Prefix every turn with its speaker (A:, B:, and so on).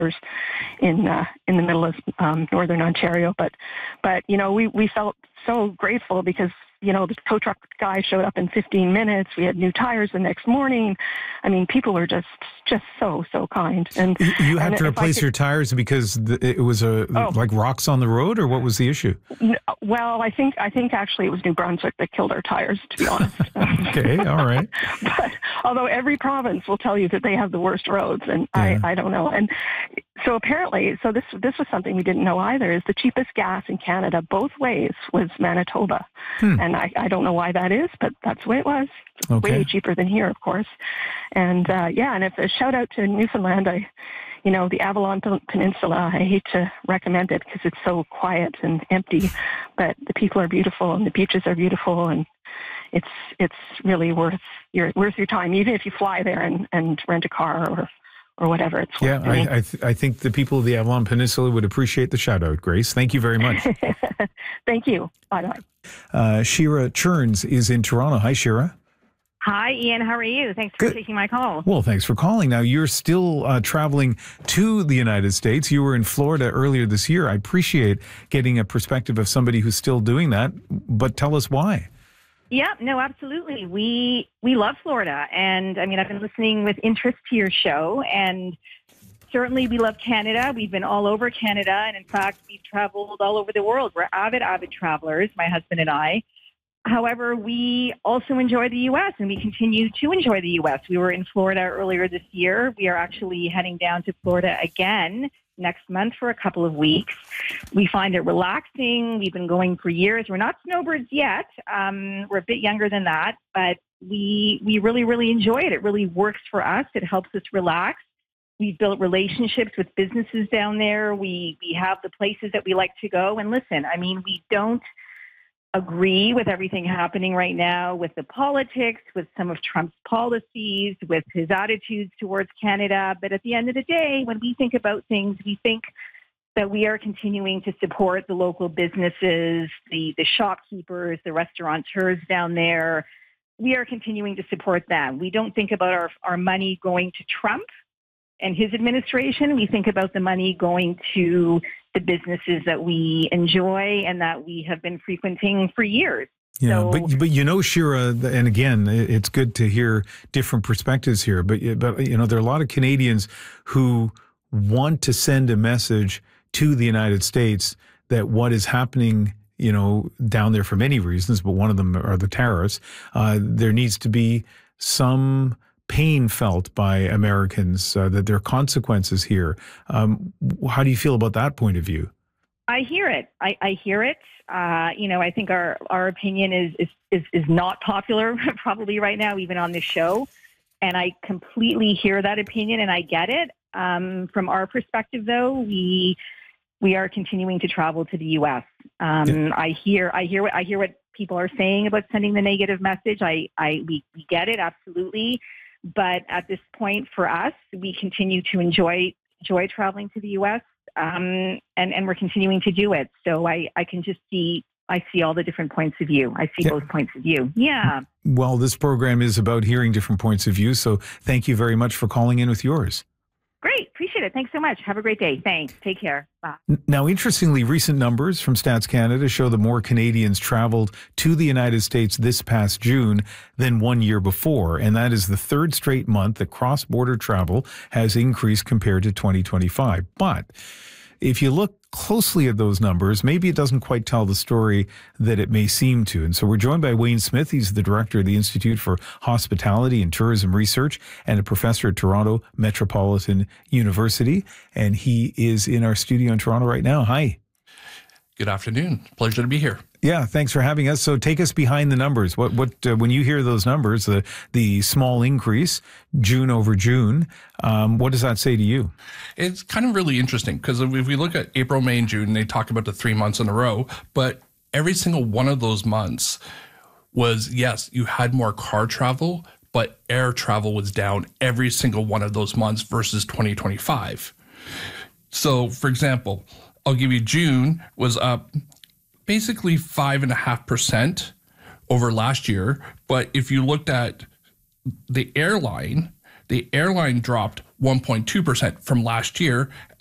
A: in the middle of northern Ontario. But we felt so grateful because the tow truck guy showed up in 15 minutes. We had new tires the next morning. I mean, people were just so kind. And
B: you had to replace your tires because it was like rocks on the road, or what was the issue?
A: Well, I think actually it was New Brunswick that killed our tires, to be honest.
B: Okay, all right.
A: But although every province will tell you that they have the worst roads, and I don't know. And so apparently, this was something we didn't know either, is the cheapest gas in Canada both ways was Manitoba. And I don't know why that is, but that's the way it was.
B: Okay.
A: Way cheaper than here, of course. And and if a shout out to Newfoundland, the Avalon Peninsula, I hate to recommend it because it's so quiet and empty, but the people are beautiful and the beaches are beautiful, and it's really worth your time, even if you fly there and rent a car or whatever. It's worth doing.
B: I think the people of the Avalon Peninsula would appreciate the shout out, Grace. Thank you very much.
A: Thank you. Bye-bye.
B: Shira Churns is in Toronto. Hi, Shira.
C: Hi, Ian. How are you? Thanks for taking my call.
B: Well, thanks for calling. Now, you're still traveling to the United States. You were in Florida earlier this year. I appreciate getting a perspective of somebody who's still doing that, but tell us why.
C: Yeah, no, absolutely. We love Florida. And I mean, I've been listening with interest to your show, and certainly we love Canada. We've been all over Canada. And in fact, we've traveled all over the world. We're avid travelers, my husband and I. However, we also enjoy the U.S. and we continue to enjoy the U.S. We were in Florida earlier this year. We are actually heading down to Florida again next month for a couple of weeks. We find it relaxing. We've been going for years. We're not snowbirds yet. We're a bit younger than that, but we really, really enjoy it. It really works for us. It helps us relax. We've built relationships with businesses down there. We have the places that we like to go. And listen, I mean, we don't agree with everything happening right now with the politics, with some of Trump's policies, with his attitudes towards Canada. But at the end of the day, when we think about things, we think that we are continuing to support the local businesses, the shopkeepers, the restaurateurs down there. We are continuing to support them. We don't think about our money going to Trump and his administration. We think about the money going to the businesses that we enjoy and that we have been frequenting for years.
B: Yeah, but Shira, and again, it's good to hear different perspectives here, but there are a lot of Canadians who want to send a message to the United States that what is happening, down there for many reasons, but one of them are the tariffs. There needs to be some pain felt by Americans, that there are consequences here. How do you feel about that point of view?
C: I hear it. I hear it. I think our opinion is not popular probably right now, even on this show. And I completely hear that opinion and I get it. From our perspective, though, we are continuing to travel to the U.S. I hear what people are saying about sending the negative message. We get it, absolutely. But at this point, for us, we continue to enjoy traveling to the U.S. And we're continuing to do it. So I can just see all the different points of view. I see both points of view. Yeah.
B: Well, this program is about hearing different points of view. So thank you very much for calling in with yours.
C: Great. Appreciate it. Thanks so much. Have a great day. Thanks. Take care. Bye.
B: Now, interestingly, recent numbers from Stats Canada show that more Canadians traveled to the United States this past June than 1 year before. And that is the third straight month that cross-border travel has increased compared to 2025. But if you look closely at those numbers, maybe it doesn't quite tell the story that it may seem to. And so we're joined by Wayne Smith. He's the director of the Institute for Hospitality and Tourism Research and a professor at Toronto Metropolitan University. And he is in our studio in Toronto right now. Hi.
D: Good afternoon. Pleasure to be here.
B: Yeah, thanks for having us. So take us behind the numbers. What when you hear those numbers, the small increase, June over June, what does that say to you?
D: It's kind of really interesting because if we look at April, May, and June, they talk about the 3 months in a row, but every single one of those months was, yes, you had more car travel, but air travel was down every single one of those months versus 2025. So, for example, I'll give you June was up basically 5.5% over last year. But if you looked at the airline, The airline dropped 1.2% from last year.